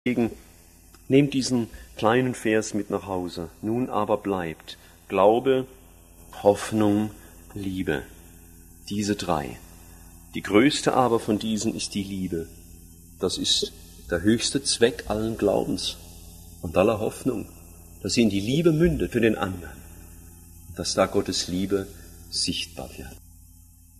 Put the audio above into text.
Deswegen nehmt diesen kleinen Vers mit nach Hause. Nun aber bleibt Glaube, Hoffnung, Liebe. Diese drei. Die größte aber von diesen ist die Liebe. Das ist der höchste Zweck allen Glaubens und aller Hoffnung, dass sie in die Liebe mündet für den anderen, dass da Gottes Liebe sichtbar wird.